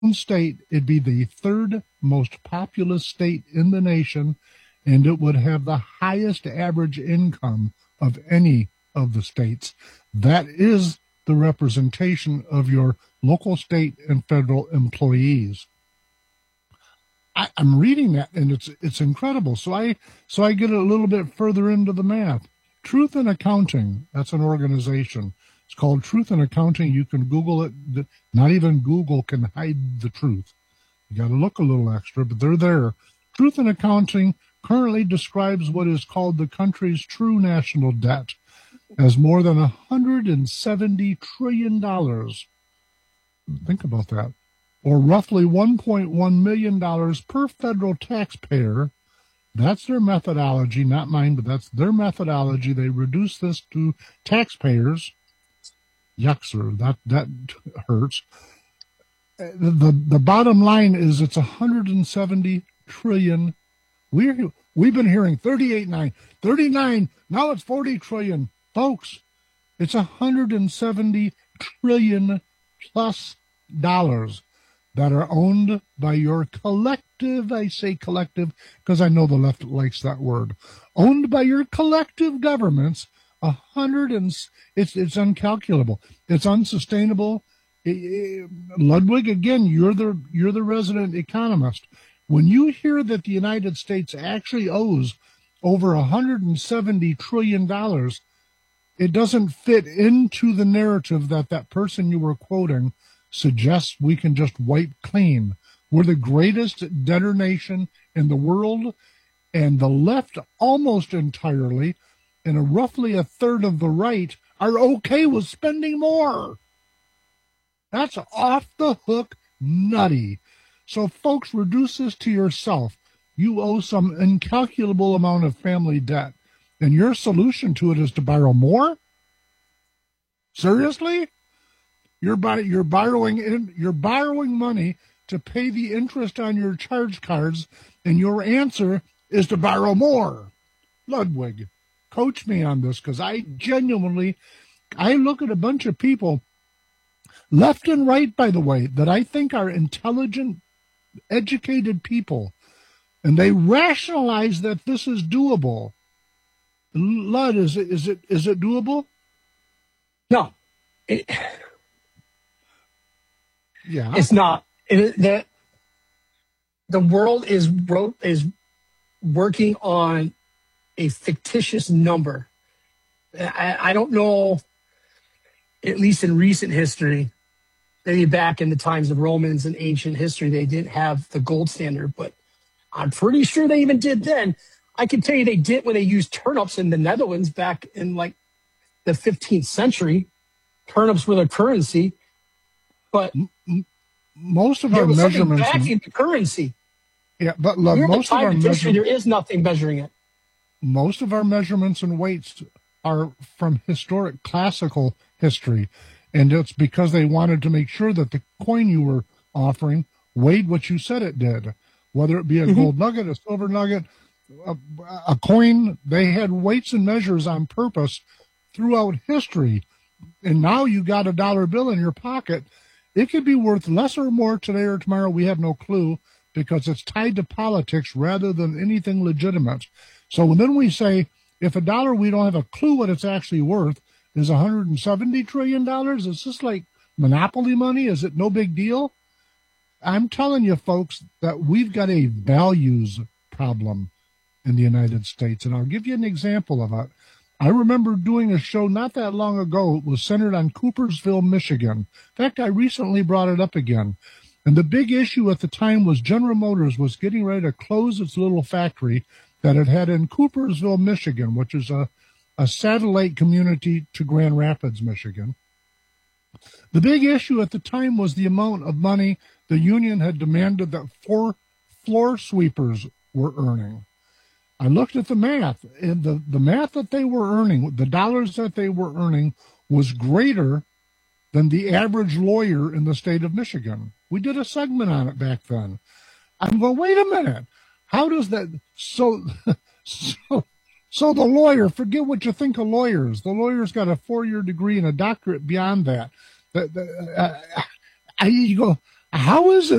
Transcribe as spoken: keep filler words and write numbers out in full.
state, it'd be the third most populous state in the nation, and it would have the highest average income of any of the states. That is the representation of your local, state, and federal employees. I, I'm reading that, and it's it's incredible. So I so I get a little bit further into the math. Truth in Accounting, that's an organization. It's called Truth in Accounting. You can Google it. Not even Google can hide the truth. You got to look a little extra, but they're there. Truth in Accounting currently describes what is called the country's true national debt as more than one hundred seventy trillion dollars. Think about that. Or roughly one point one million dollars per federal taxpayer. That's their methodology, not mine, but that's their methodology. They reduce this to taxpayers. Yuck, sir, that, that hurts. The, the bottom line is it's one hundred seventy trillion. We're, we've been hearing thirty-eight nine, thirty-nine, now it's forty trillion. Folks, it's one hundred seventy trillion plus dollars that are owned by your collective, I say collective because I know the left likes that word, owned by your collective governments, a hundred and it's it's uncalculable. It's unsustainable. Ludwig, again, you're the you're the resident economist. When you hear that the United States actually owes over one hundred seventy trillion dollars, it doesn't fit into the narrative that that person you were quoting suggests we can just wipe clean. We're the greatest debtor nation in the world, and the left almost entirely, and a roughly a third of the right, are okay with spending more. That's off the hook nutty. So, folks, reduce this to yourself. You owe some incalculable amount of family debt, and your solution to it is to borrow more? Seriously? You're, buy, you're, borrowing in, you're borrowing money to pay the interest on your charge cards, and your answer is to borrow more. Ludwig, coach me on this, because I genuinely, I look at a bunch of people, left and right, by the way, that I think are intelligent, educated people, and they rationalize that this is doable. Lud, is it, is it, is it doable? No. It, yeah. It's not. It, the, the world is wrote, is working on a fictitious number. I, I don't know, at least in recent history, maybe back in the times of Romans and ancient history, they didn't have the gold standard, but I'm pretty sure they even did then. I can tell you they did when they used turnips in the Netherlands back in like the fifteenth century. Turnips were their currency, but most of there our was something measurements backing the currency. Yeah, but look, most of our history, there is nothing measuring it. Most of our measurements and weights are from historic classical history, and it's because they wanted to make sure that the coin you were offering weighed what you said it did, whether it be a mm-hmm. gold nugget, a silver nugget, a, a coin. They had weights and measures on purpose throughout history, and now you got a dollar bill in your pocket. It could be worth less or more today or tomorrow. We have no clue, because it's tied to politics rather than anything legitimate. So then we say, if a dollar we don't have a clue what it's actually worth is one hundred seventy trillion dollars, is this like monopoly money? Is it no big deal? I'm telling you, folks, that we've got a values problem in the United States, and I'll give you an example of it. I remember doing a show not that long ago. It was centered on Coopersville, Michigan. In fact, I recently brought it up again. And the big issue at the time was General Motors was getting ready to close its little factory that it had in Coopersville, Michigan, which is a, a satellite community to Grand Rapids, Michigan. The big issue at the time was the amount of money the union had demanded that four floor sweepers were earning. I looked at the math, and the, the math that they were earning, the dollars that they were earning, was greater than the average lawyer in the state of Michigan. We did a segment on it back then. I'm going, wait a minute. How does that, so, so, so the lawyer, forget what you think of lawyers. The lawyer's got a four-year degree and a doctorate beyond that. The, the, uh, I, you go, How is it